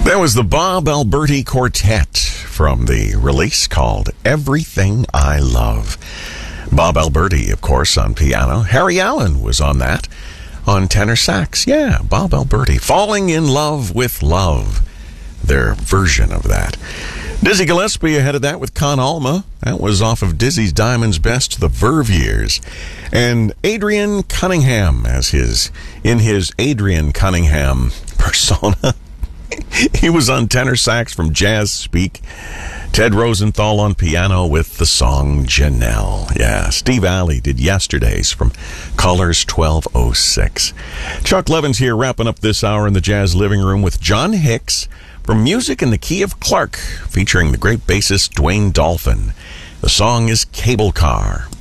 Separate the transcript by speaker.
Speaker 1: That was the Bob Alberti Quartet from the release called Everything I Love. Bob Alberti, of course, on piano. Harry Allen was on that, on tenor sax. Yeah, Bob Alberti. Falling in Love with Love, their version of that. Dizzy Gillespie ahead of that with Con Alma. That was off of Dizzy's Diamond's Best, The Verve Years. And Adrian Cunningham in his Adrian Cunningham persona. He was on tenor sax from Jazz Speak. Ted Rosenthal on piano with the song Janelle. Yeah, Steve Alley did Yesterdays from Colors 1206. Chuck Levins here wrapping up this hour in the Jazz Living Room with John Hicks from Music in the Key of Clark, featuring the great bassist Dwayne Dolphin. The song is Cable Car.